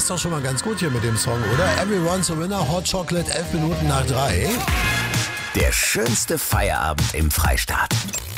passt doch schon mal ganz gut hier mit dem Song, oder? Everyone's a Winner, Hot Chocolate, 11 Minuten nach 3. Der schönste Feierabend im Freistaat.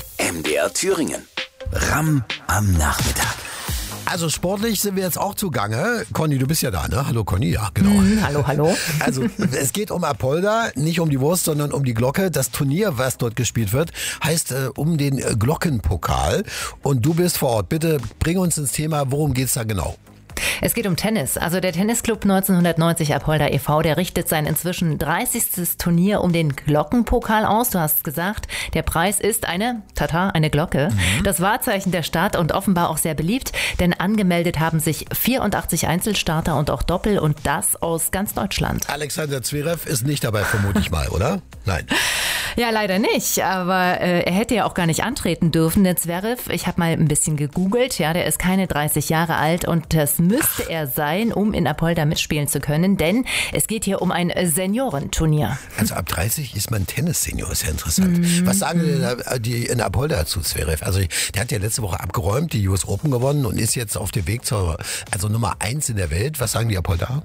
MDR Thüringen. Ramm am Nachmittag. Also sportlich sind wir jetzt auch zugange. Conny, du bist ja da, ne? Hallo Conny, ja, genau. Hallo. Also es geht um Apolda, nicht um die Wurst, sondern um die Glocke. Das Turnier, was dort gespielt wird, heißt um den Glockenpokal. Und du bist vor Ort. Bitte bring uns ins Thema, worum geht's da genau? Es geht um Tennis. Also der Tennisclub 1990 Apolda e.V., der richtet sein inzwischen 30. Turnier um den Glockenpokal aus. Du hast gesagt, der Preis ist eine Glocke. Das Wahrzeichen der Stadt und offenbar auch sehr beliebt, denn angemeldet haben sich 84 Einzelstarter und auch Doppel und das aus ganz Deutschland. Alexander Zverev ist nicht dabei, vermute ich mal, oder? Nein. Ja, leider nicht, aber er hätte ja auch gar nicht antreten dürfen, der Zverev. Ich habe mal ein bisschen gegoogelt, ja, der ist keine 30 Jahre alt und das müsste er sein, um in Apolda mitspielen zu können, denn es geht hier um ein Seniorenturnier. Also ab 30 ist man Tennissenior, ist ja interessant. Was sagen denn die in Apolda zu Zverev? Also der hat ja letzte Woche abgeräumt, die US Open gewonnen und ist jetzt auf dem Weg zur Nummer 1 in der Welt. Was sagen die Apolda?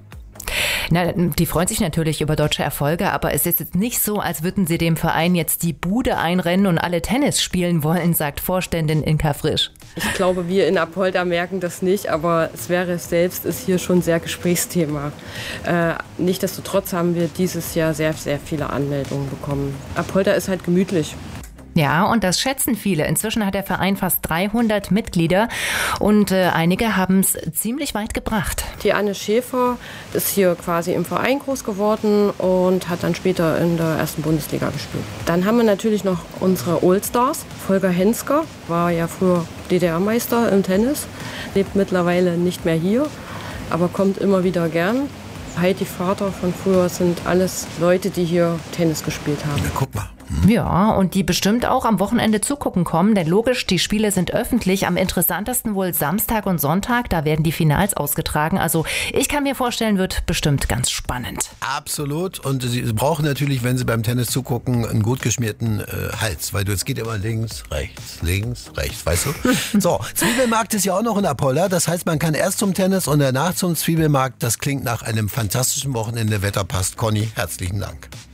Na, die freuen sich natürlich über deutsche Erfolge, aber es ist jetzt nicht so, als würden sie dem Verein jetzt die Bude einrennen und alle Tennis spielen wollen, sagt Vorständin Inka Frisch. Ich glaube, wir in Apolda merken das nicht, aber Zverev selbst ist hier schon sehr Gesprächsthema. Nichtsdestotrotz haben wir dieses Jahr sehr, sehr viele Anmeldungen bekommen. Apolda ist halt gemütlich. Ja, und das schätzen viele. Inzwischen hat der Verein fast 300 Mitglieder und einige haben es ziemlich weit gebracht. Die Anne Schäfer ist hier quasi im Verein groß geworden und hat dann später in der ersten Bundesliga gespielt. Dann haben wir natürlich noch unsere Allstars. Volker Hensker war ja früher DDR-Meister im Tennis, lebt mittlerweile nicht mehr hier, aber kommt immer wieder gern. Heidi Vater von früher sind alles Leute, die hier Tennis gespielt haben. Ja, guck mal. Ja, und die bestimmt auch am Wochenende zugucken kommen, denn logisch, die Spiele sind öffentlich. Am interessantesten wohl Samstag und Sonntag, da werden die Finals ausgetragen. Also ich kann mir vorstellen, wird bestimmt ganz spannend. Absolut. Und Sie brauchen natürlich, wenn Sie beim Tennis zugucken, einen gut geschmierten Hals, weil es geht immer links, rechts, weißt du? So, Zwiebelmarkt ist ja auch noch in Apolda. Das heißt, man kann erst zum Tennis und danach zum Zwiebelmarkt. Das klingt nach einem fantastischen Wochenende. Wetter passt. Conny, herzlichen Dank.